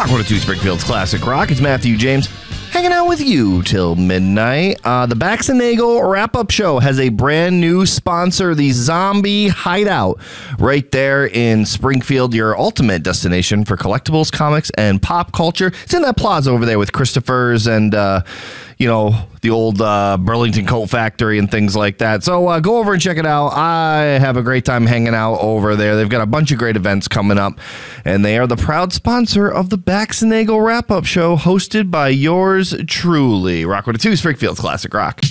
Rock 102 Springfield's Classic Rock. It's Matthew James hanging out with you till midnight. The Baxinago wrap-up show has a brand new sponsor, the Zombie Hideout, right there in Springfield, your ultimate destination for collectibles, comics, and pop culture. It's in that plaza over there with Christopher's and, the old Burlington Coat Factory and things like that. So go over and check it out. I have a great time hanging out over there. They've got a bunch of great events coming up, and they are the proud sponsor of the Baxinago wrap-up show hosted by yours truly. Rock 102 Springfield's Classic Rock.